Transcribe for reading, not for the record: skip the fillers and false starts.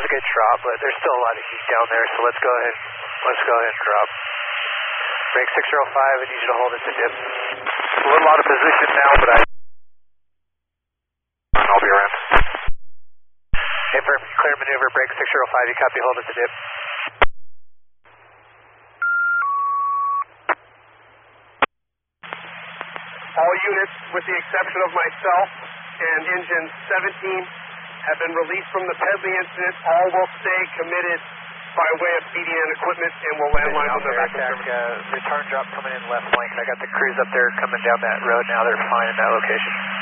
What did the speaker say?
was a good drop, but there's still a lot of heat down there, so let's go ahead and drop. Break 605, I need you to hold it to dip. A little out of position now, but I'll be around. Okay, perfect. Clear maneuver, break 605, you copy, hold it to dip. All units, with the exception of myself and engine 17, have been released from the Pedley incident. All will stay committed by way of BDN equipment and will landline on their back service. Return drop coming in left flank. I got the crews up there coming down that road now. They're fine in that location.